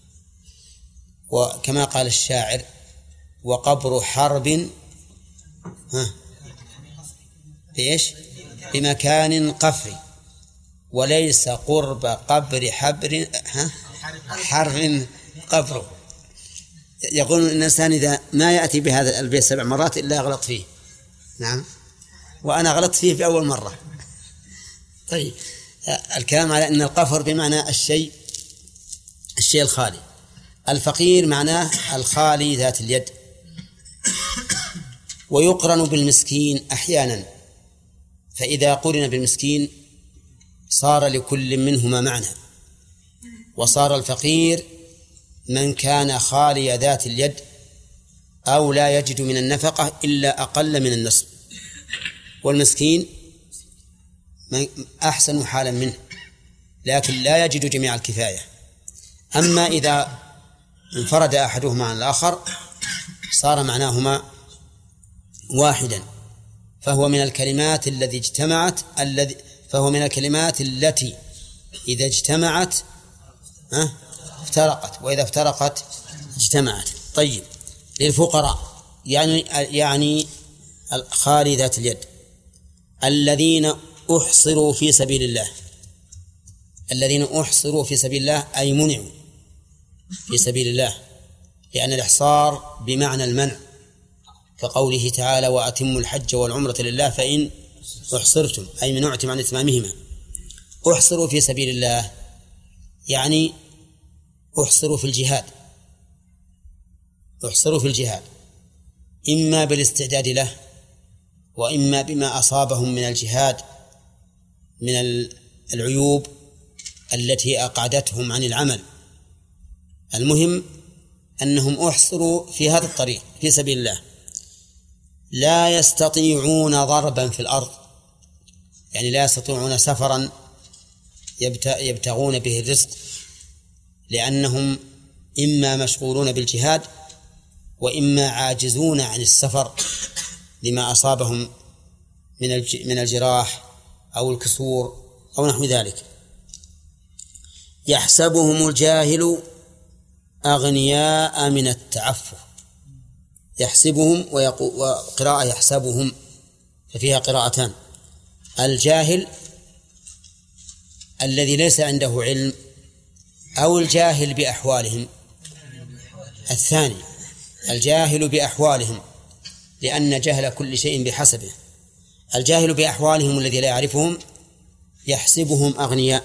وكما قال الشاعر: وقبر حرب ها بإيش؟ بمكان قفر، وليس قرب قبر حبر ها حرب قبر. يقول الإنسان إذا ما يأتي بهذا البيت سبع مرات إلا غلط فيه. نعم، وأنا غلطت فيه في أول مرة. طيب، الكلام على أن القفر بمعنى الشيء الشيء الخالي. الفقير معناه الخالي ذات اليد. ويقرن بالمسكين أحيانا، فإذا قرن بالمسكين صار لكل منهما معنى، وصار الفقير من كان خالي ذات اليد أو لا يجد من النفقة إلا أقل من النصف، والمسكين أحسن حالا منه لكن لا يجد جميع الكفاية. أما إذا انفرد أحدهما عن الآخر صار معناهما واحدا، فهو من الكلمات التي اجتمعت الذي فهو من الكلمات التي إذا اجتمعت ها افترقت، وإذا افترقت اجتمعت. طيب، للفقراء يعني يعني الخالي ذات اليد الذين أحصروا في سبيل الله. الذين أحصروا في سبيل الله أي منعوا في سبيل الله، لأن الإحصار بمعنى المنع، كقوله تعالى: وأتموا الحج والعمرة لله فإن أحصرتم، أي منعتم عن إتمامهما. أحصروا في سبيل الله يعني أحصروا في الجهاد، أحصروا في الجهاد إما بالاستعداد له وإما بما أصابهم من الجهاد من العيوب التي أقعدتهم عن العمل. المهم أنهم أحصروا في هذا الطريق في سبيل الله، لا يستطيعون ضربا في الأرض، يعني لا يستطيعون سفرا يبتغون به الرزق، لأنهم إما مشغولون بالجهاد وإما عاجزون عن السفر لما أصابهم من من الجراح أو الكسور أو نحو ذلك. يحسبهم الجاهل أغنياء من التعفف. يحسبهم وقراءة يحسبهم، ففيها قراءتان: الجاهل الذي ليس عنده علم، أو الجاهل بأحوالهم. الثاني الجاهل بأحوالهم، لأن جهل كل شيء بحسبه. الجاهل بأحوالهم الذي لا يعرفهم يحسبهم أغنياء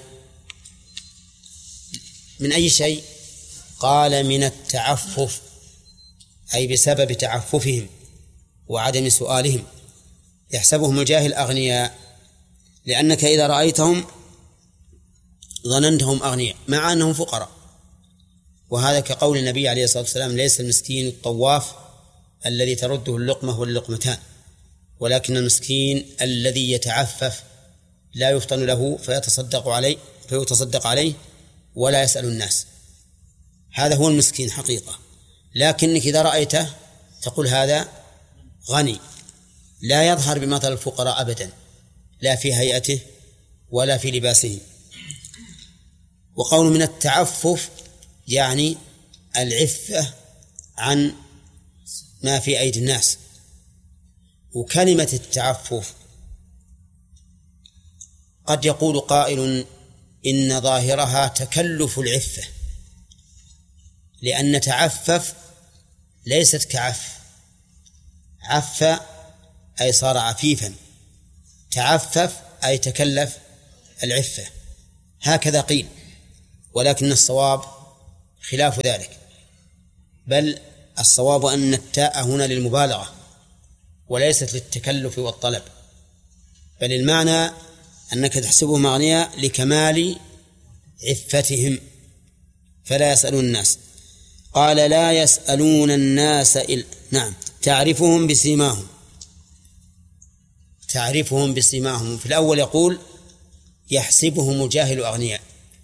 من أي شيء؟ قال من التعفف، أي بسبب تعففهم وعدم سؤالهم. يحسبهم الجاهل أغنياء لأنك إذا رأيتهم ظننتهم أغنياء مع أنهم فقراء. وهذا كقول النبي عليه الصلاة والسلام: ليس المسكين الطواف الذي ترده اللقمة واللقمتان، ولكن المسكين الذي يتعفف لا يفطن له فيتصدق عليه فيتصدق عليه ولا يسأل الناس. هذا هو المسكين حقيقة. لكنك إذا رأيته تقول هذا غني، لا يظهر بمثل الفقراء أبدا، لا في هيئته ولا في لباسه. وقول من التعفف يعني العفة عن ما في أيدي الناس. وكلمة التعفف قد يقول قائل إن ظاهرها تكلف العفة، لأن تعفف ليست كعف. عف أي صار عفيفا، تعفف أي تكلف العفة، هكذا قيل. ولكن الصواب خلاف ذلك، بل الصواب أن التاء هنا للمبالغة وليست للتكلف والطلب، بل المعنى أنك تحسبهم أغنياء لكمال عفتهم فلا يسألون الناس. قال لا يسألون الناس إلا نعم تعرفهم بسيماهم، تعرفهم بسيماهم. في الأول يقول يحسبهم الجاهل أغنياء،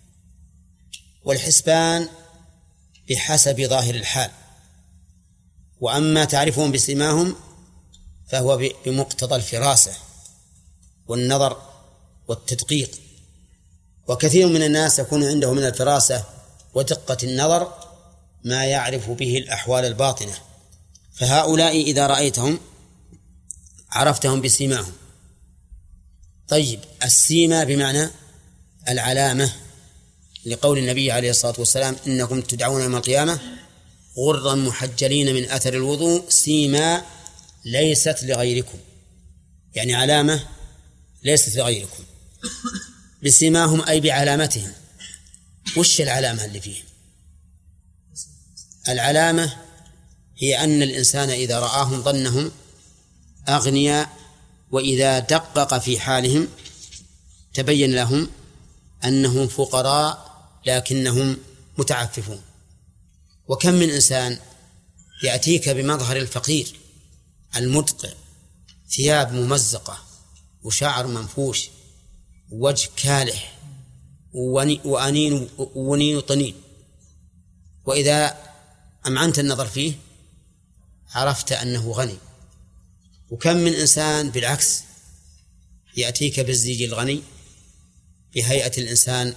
والحسبان بحسب ظاهر الحال، وأما تعرفهم بسيماهم فهو بمقتضى الفراسة والنظر والتدقيق، وكثير من الناس يكون عنده من الفراسة ودقة النظر ما يعرف به الأحوال الباطنة، فهؤلاء إذا رأيتهم عرفتهم بسيماهم. طيب السيما بمعنى العلامة، لقول النبي عليه الصلاة والسلام إنكم تدعون يوم القيامة غرا محجلين من أثر الوضوء سيما ليست لغيركم، يعني علامة ليست لغيركم. بسيماهم أي بعلامتهم. وش العلامة اللي فيهم؟ العلامة هي أن الإنسان إذا رآهم ظنهم أغنياء، وإذا دقق في حالهم تبين لهم أنهم فقراء لكنهم متعففون. وكم من إنسان يأتيك بمظهر الفقير المدقع، ثياب ممزقة وشعر منفوش ووجه كالح وأنين ونين طنين، وإذا أمعنت النظر فيه عرفت أنه غني. وكم من إنسان بالعكس يأتيك بالزيج الغني بهيئة الإنسان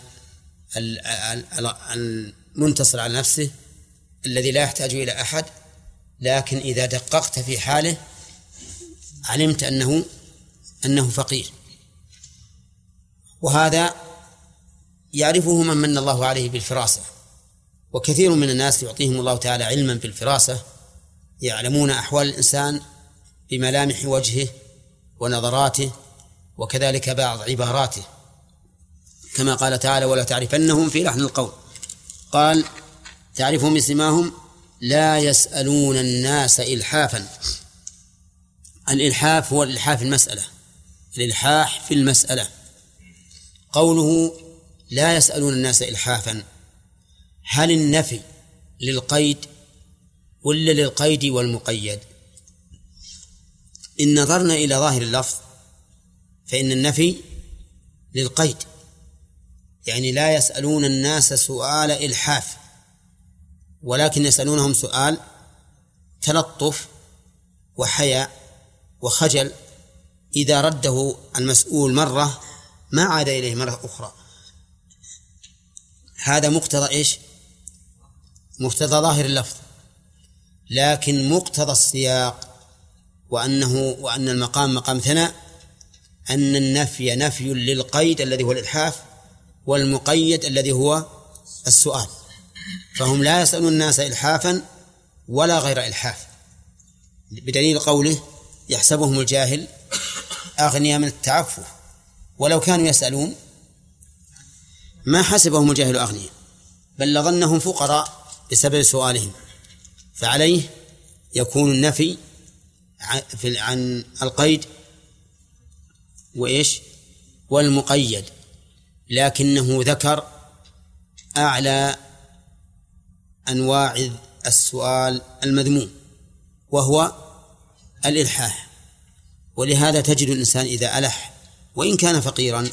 المنتصر على نفسه الذي لا يحتاج إلى أحد، لكن إذا دققت في حاله علمت أنه أنه فقير. وهذا يعرفه من من الله عليه بالفراسة، وكثير من الناس يعطيهم الله تعالى علما بالفراسة، يعلمون أحوال الإنسان بملامح وجهه ونظراته وكذلك بعض عباراته، كما قال تعالى ولا تعرفنهم في لحن القول. قال تعرفهم بسماهم لا يسألون الناس إلحافا. الإلحاف هو الإلحاف في المسألة، الإلحاح في المسألة. قوله لا يسألون الناس إلحافا، هل النفي للقيد ولا للقيد والمقيد؟ إن نظرنا إلى ظاهر اللفظ فإن النفي للقيد، يعني لا يسألون الناس سؤال إلحاف، ولكن يسألونهم سؤال تلطف وحياء وخجل، إذا رده المسؤول مرة ما عاد إليه مرة أخرى. هذا مقتضى إيش؟ مقتضى ظاهر اللفظ، لكن مقتضى السياق وأنه وأن المقام مقام ثناء أن النفي نفي للقيد الذي هو الإلحاف والمقيد الذي هو السؤال، فهم لا يسألون الناس إلحافا ولا غير إلحاف، بدليل قوله يحسبهم الجاهل أغنياء من التعفف، ولو كانوا يسألون ما حسبهم الجاهل أغنياء بل لظنهم فقراء بسبب سؤالهم، فعليه يكون النفي عن القيد وإيش والمقيد، لكنه ذكر أعلى أنواع السؤال المذموم وهو الإلحاح. ولهذا تجد الإنسان إذا ألح وإن كان فقيرا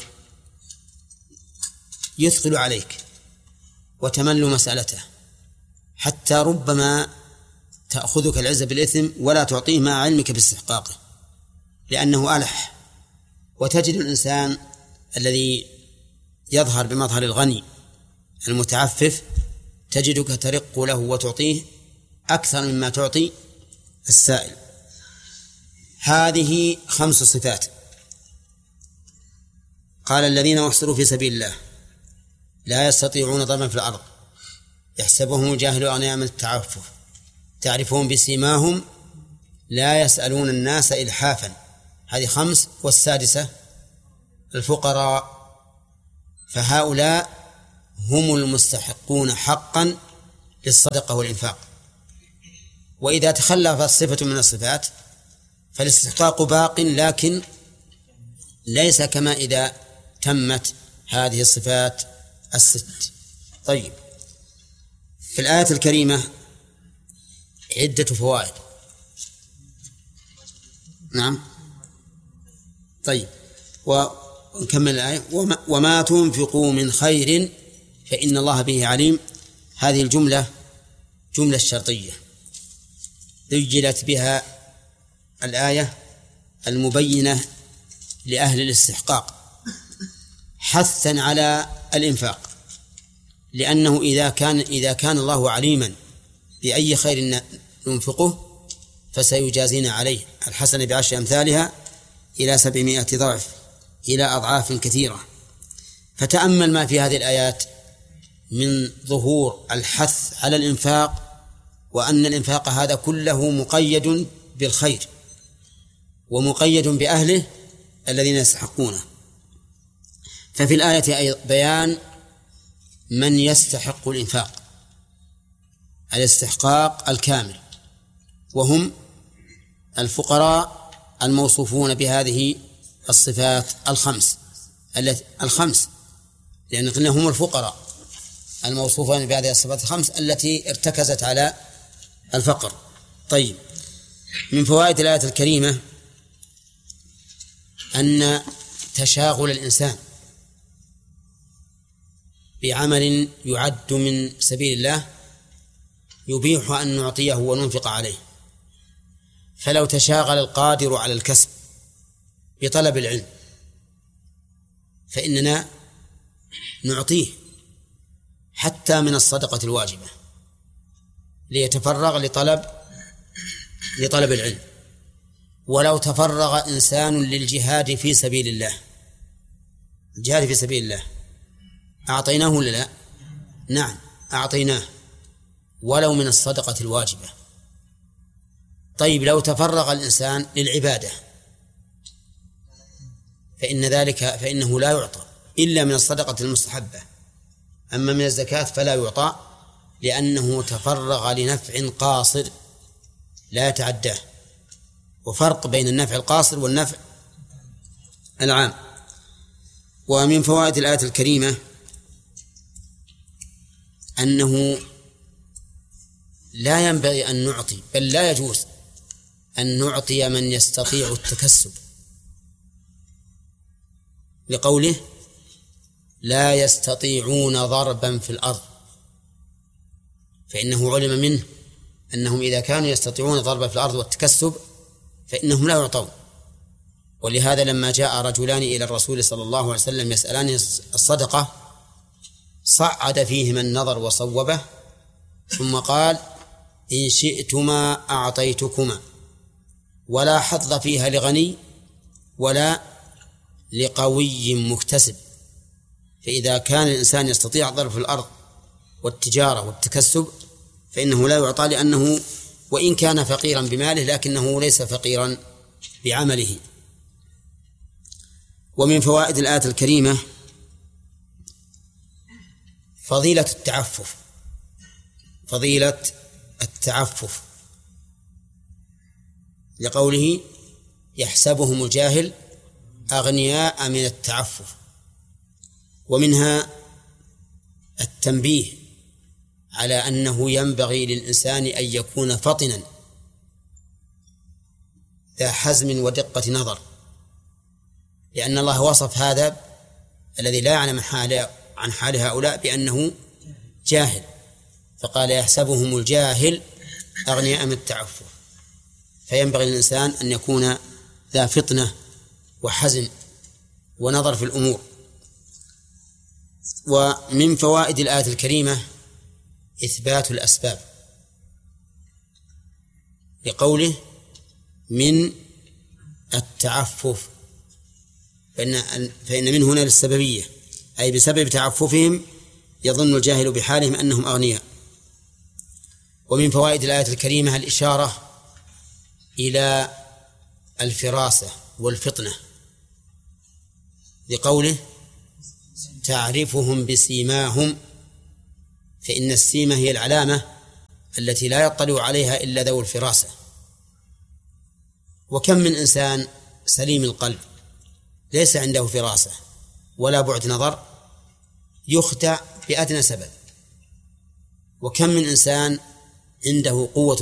يثقل عليك وتمل مسألته، حتى ربما تأخذك العزة بالإثم ولا تعطيه مع علمك باستحقاقه لأنه ألح. وتجد الإنسان الذي يظهر بمظهر الغني المتعفف تجدك ترق له وتعطيه أكثر مما تعطي السائل. هذه خمس صفات. قال الذين احصروا في سبيل الله لا يستطيعون ضربا في الأرض يحسبهم الجاهل أغنياء من التعفف تعرفهم بسيماهم لا يسألون الناس إلحافا. هذه خمس. والسادسة الفقراء، فهؤلاء هم المستحقون حقا للصدقة والإنفاق. وإذا تخلفت صفة من الصفات فالاستحقاق باق، لكن ليس كما إذا تمت هذه الصفات الست. طيب، في الآية الكريمة عدة فوائد. نعم. طيب، ونكمل الآية. وما, وما تنفقوا من خير فإن الله به عليم. هذه الجملة جملة شرطية ذجلت بها الآية المبينة لأهل الاستحقاق حثا على الإنفاق، لأنه إذا كان إذا كان الله عليما بأي خير ننفقه فسيجازينا عليه الحسنة بعشر أمثالها إلى سبعمائة ضعف إلى أضعاف كثيرة. فتأمل ما في هذه الآيات من ظهور الحث على الإنفاق، وأن الإنفاق هذا كله مقيد بالخير ومقيد بأهله الذين يستحقونه. ففي الآية بيان من يستحق الإنفاق الاستحقاق الكامل، وهم الفقراء الموصوفون بهذه الصفات الخمس التي الخمس لأن قلنا هم الفقراء الموصوفون بهذه الصفات الخمس التي ارتكزت على الفقر. طيب، من فوائد الآية الكريمة أن تشاغل الإنسان بعمل يعد من سبيل الله يبيح أن نعطيه وننفق عليه. فلو تشاغل القادر على الكسب بطلب العلم فإننا نعطيه حتى من الصدقة الواجبة ليتفرغ لطلب لطلب العلم. ولو تفرغ إنسان للجهاد في سبيل الله، الجهاد في سبيل الله، أعطيناه ولا لا؟ نعم أعطيناه، ولو من الصدقة الواجبة. طيب، لو تفرغ الإنسان للعبادة فإن ذلك فإنه لا يعطى إلا من الصدقة المستحبة، أما من الزكاة فلا يعطى لأنه تفرغ لنفع قاصر لا يتعداه. وفرق بين النفع القاصر والنفع العام. ومن فوائد الآية الكريمة أنه لا ينبغي أن نعطي، بل لا يجوز أن نعطي من يستطيع التكسب، لقوله لا يستطيعون ضربا في الأرض، فإنه علم منه أنهم إذا كانوا يستطيعون ضربا في الأرض والتكسب فإنهم لا يعطون. ولهذا لما جاء رجلان إلى الرسول صلى الله عليه وسلم يسألان الصدقة صعد فيهما النظر وصوبه، ثم قال إن شئتما أعطيتكما، ولا حظ فيها لغني ولا لقوي مكتسب. فإذا كان الإنسان يستطيع ضرب في الأرض والتجارة والتكسب فإنه لا يعطى، لأنه وإن كان فقيرا بماله لكنه ليس فقيرا بعمله. ومن فوائد الآية الكريمة فضيلة التعفف، فضيلة التعفف لقوله يحسبهم الجاهل أغنياء من التعفف. ومنها التنبيه على أنه ينبغي للإنسان أن يكون فطنا ذا حزم ودقة نظر، لأن الله وصف هذا الذي لا يعلم حال عن حال هؤلاء بأنه جاهل، فقال يحسبهم الجاهل أغنياء من التعفف. فينبغي للإنسان أن يكون ذا فطنة وحزم ونظر في الأمور. ومن فوائد الآية الكريمة إثبات الأسباب لقوله من التعفف، فإن, فإن من هنا للسببية، أي بسبب تعففهم يظن الجاهل بحالهم أنهم أغنياء. ومن فوائد الآية الكريمة الإشارة إلى الفراسة والفطنة لقوله تعرفهم بسيماهم فإن السيمة هي العلامة التي لا يطلع عليها إلا ذو الفراسة. وكم من إنسان سليم القلب ليس عنده فراسة ولا بعد نظر يخدع بأدنى سبب، وكم من إنسان عنده قوة